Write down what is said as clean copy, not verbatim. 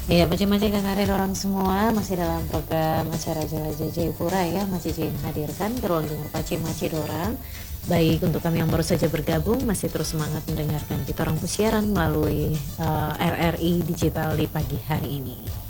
Iya, macam-macam karir orang semua masih dalam program acara Jelajah Jayapura ya, masih Cici hadirkan berulang dengar paci-maci dorang. Baik untuk kami yang baru saja bergabung, masih terus semangat mendengarkan kita orang siaran melalui RRI Digital di pagi hari ini.